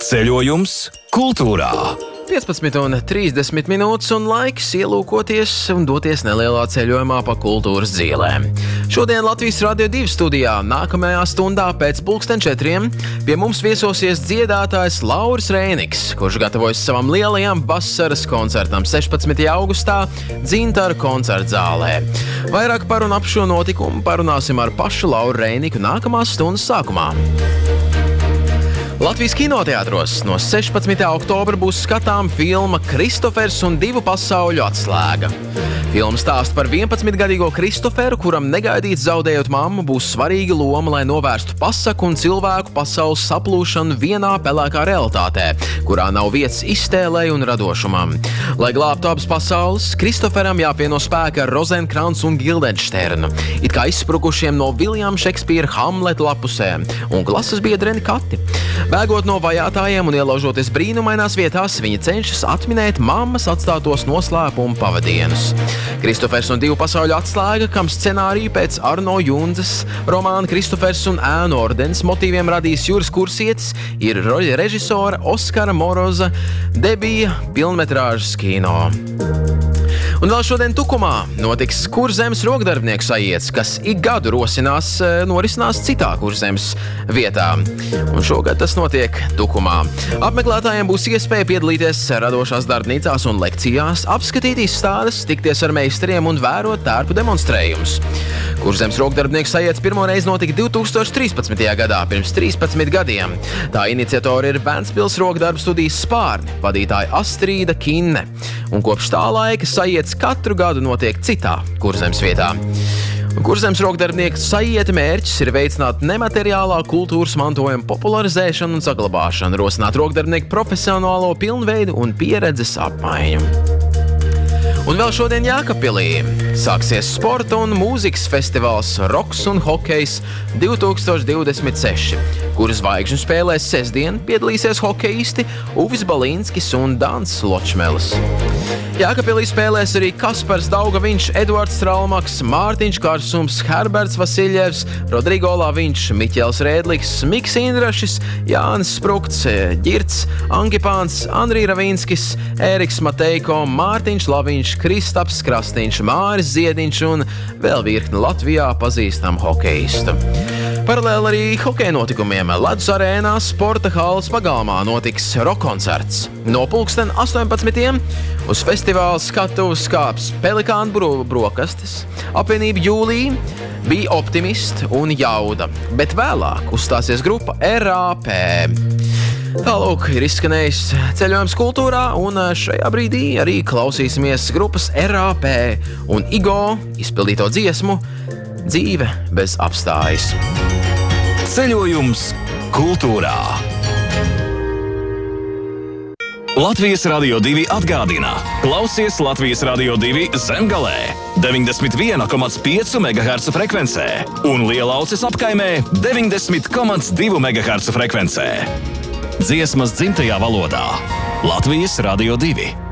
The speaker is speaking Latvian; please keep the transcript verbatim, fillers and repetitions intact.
Ceļojums kultūrā. piecpadsmit un trīsdesmit minūtes un laiks ielūkoties un doties nelielā ceļojumā pa kultūras dzīlēm. Šodien Latvijas Radio divi studijā nākamajā stundā pēc pulksten četriem pie mums viesosies dziedātājs Lauris Reiniks, kurš gatavojas savam lielajam vasaras koncertam sešpadsmitajā augustā Dzintara koncertzālē. Vairāk par un ap šo notikumu parunāsim ar pašu Lauru Reiniku nākamās stundas sākumā. Latvijas kinoteātros no sešpadsmitā oktobra būs skatām filma Kristofers un divu pasauļu atslēga. Filma stāsta par vienpadsmitgadīgo Kristoferu, kuram negaidīt zaudējot mammu, būs svarīga loma, lai novērstu pasaku un cilvēku pasaules saplūšanu vienā pelēkā realitātē, kurā nav vietas iztēlei un radošumam. Lai glābtu abas pasaules, Kristoferam jāpieno spēki ar Rozenkrantz un Gildensternu, it kā izsprukušiem no Viljama Šekspīra Hamleta lapusēm un klases biedreni Kati. Bēgot no vajātājiem un ielaužoties brīnumainās vietās, viņi cenšas atminēt mammas atstātos noslēpumu pavadienus. Kristofers un divu pasauļu atslēga, kam scenāriju pēc Arno Jundzes romāna Kristofers un ēnu ordenis motīviem radījis Juris Kursietis, ir režisora Oskara Moroza debija pilnmetrāžas kino. Un vēl šodien Tukumā notiks Kurzemes rokdarbnieku sajiets, kas ik gadu rosinās, norisinās citā Kurzemes vietā. Un šogad tas notiek Tukumā. Apmeklētājiem būs iespēja piedalīties radošās darbnīcās un lekcijās, apskatīt izstādes, tikties ar meistariem un vērot tērpu demonstrējumus. Kurzemes rokdarbnieku sajiets pirmoreiz notika divi tūkstoši trīspadsmitajā gadā, pirms trīspadsmit gadiem. Tā iniciatori ir Ventspils rokdarbu studijas Spārni, vadītāja Astrīda Kinne. Un kopš tā laika sajiets katru gadu notiek citā Kurzemes vietā. Kurzemes rokdarbnieku sajieta mērķis ir veicināt nemateriālā kultūras mantojuma popularizēšanu un saglabāšanu, rosināt rokdarbnieku profesionālo pilnveidu un pieredzes apmaiņu. Un vēl šodien Jēkabpilī sāksies sporta un mūzikas festivāls Roks un hokejs divi tūkstoši divdesmit seši, kur zvaigžņu spēlēs sestdien piedalīsies hokejisti Uvis Balīnskis un Dans Ločmelis. Jēkabpilī spēlēs arī Kaspars Daugaviņš, Eduards Stralmaks, Mārtiņš Karsums, Herberts Vasiļevs, Rodrigo Laviņš, Miķels Rēdliks, Miks Indrašis, Jānis Sprukts, Ģirts, Angipāns, Andrī Ravīnskis, Ēriks Mateiko, Mārtiņš Laviņš, Kristaps Krastīņš, Māris Ziediņš un vēl virkni Latvijā pazīstam hokejistu. Paralēli arī hokeja notikumiem Ledus arēnā sporta halas pagalmā notiks rokkoncerts. No pulksten astoņpadsmitiem uz festivāla skatuves kāps Pelikānu bro brokastis, apvienība Jūlija, bija Optimisti un Jauda, bet vēlāk uzstāsies grupa R A P. Tālūk ir izskanējis ceļojums kultūrā, un šajā brīdī arī klausīsimies grupas R A P un Igo izpildīto dziesmu Dzīve bez apstājas. Ceļojums kultūrā. Latvijas Radio divi atgādina. Klausies Latvijas Radio divi Zemgalē deviņdesmit viens komats pieci megaherca frekvencē un Lielauces apkaimē deviņdesmit komats divi megaherca frekvencē. Dziesmas dzimtajā valodā. Latvijas Radio divi.